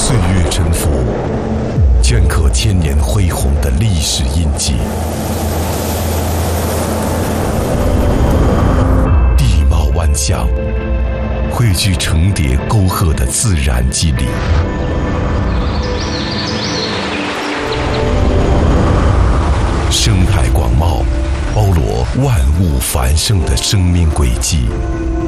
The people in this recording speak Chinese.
岁月沉浮，镌刻千年恢宏的历史印记。地貌万象，汇聚成叠沟壑的自然肌理。生态广袤，包罗万物繁盛的生命轨迹。